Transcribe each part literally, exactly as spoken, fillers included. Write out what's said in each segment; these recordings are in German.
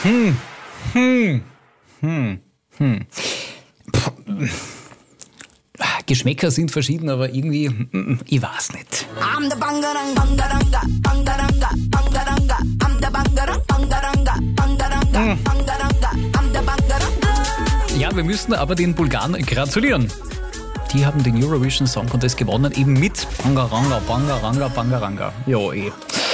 Hm, hm, hm, hm. Puh. Geschmäcker sind verschieden, aber irgendwie, ich weiß nicht. I'm the Bangarang, Bangaranga, Bangaranga, Bangaranga, I'm the Bangarang, Bangaranga, Bangaranga, Bangaranga, I'm the Bangaranga. Ja, wir müssen aber den Bulgaren gratulieren. Die haben den Eurovision Song Contest gewonnen, eben mit Bangaranga, Bangaranga, Bangaranga. Jo, eh.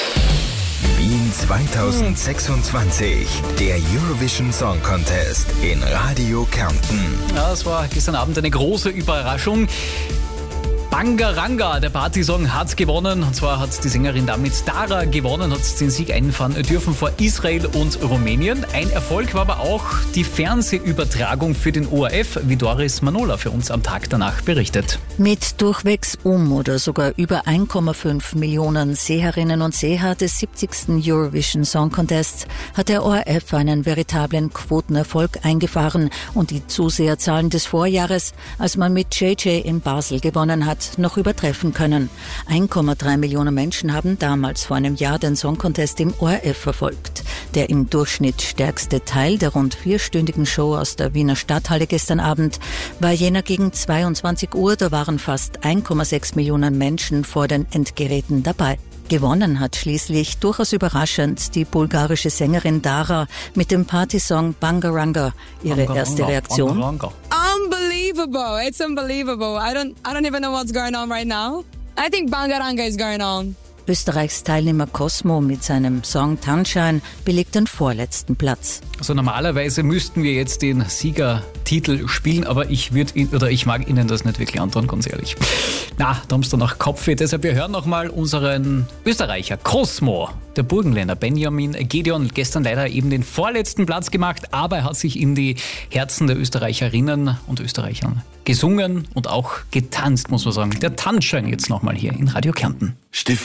Wien zwanzig sechsundzwanzig, der Eurovision Song Contest in Radio Kärnten. Ja, das war gestern Abend eine große Überraschung. Bangaranga, der Partysong, hat gewonnen. Und zwar hat die Sängerin damit Dara gewonnen, hat den Sieg einfahren dürfen vor Israel und Rumänien. Ein Erfolg war aber auch die Fernsehübertragung für den O R F, wie Doris Manola für uns am Tag danach berichtet. Mit durchwegs um oder sogar über eins Komma fünf Millionen Seherinnen und Seher des siebzigsten Eurovision Song Contests hat der O R F einen veritablen Quotenerfolg eingefahren und die Zuseherzahlen des Vorjahres, als man mit J J in Basel gewonnen hat, noch übertreffen können. eins Komma drei Millionen Menschen haben damals vor einem Jahr den Song Contest im O R F verfolgt. Der im Durchschnitt stärkste Teil der rund vierstündigen Show aus der Wiener Stadthalle gestern Abend war jener gegen zweiundzwanzig Uhr. Da waren fast eins Komma sechs Millionen Menschen vor den Endgeräten dabei. Gewonnen hat schließlich, durchaus überraschend, die bulgarische Sängerin Dara mit dem Partysong Bangaranga. Ihre Bangaranga, erste Reaktion? Bangaranga. Unbelievable. It's unbelievable. I don't I don't even know what's going on right now. I think Bangaranga is going on. Österreichs Teilnehmer Cosmo mit seinem Song Tanschein belegt den vorletzten Platz. Also normalerweise müssten wir jetzt den Siegertitel spielen, aber ich würde oder ich mag Ihnen das nicht wirklich antun, ganz ehrlich. Na, da haben Sie dann noch Kopfweh. Deshalb, wir hören nochmal unseren Österreicher Cosmo. Der Burgenländer Benjamin Gedeon hat gestern leider eben den vorletzten Platz gemacht, aber er hat sich in die Herzen der Österreicherinnen und Österreichern gesungen und auch getanzt, muss man sagen. Der Tanzschein jetzt nochmal hier in Radio Kärnten.